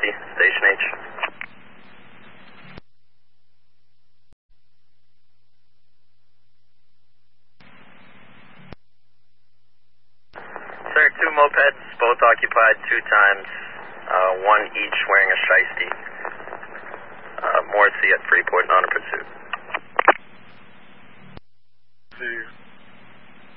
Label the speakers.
Speaker 1: Shiesty, Station H. Sir, 2 mopeds, both occupied 2 times, 1 each wearing a Shiesty. Morrissey at Freeport, not in pursuit.
Speaker 2: See you.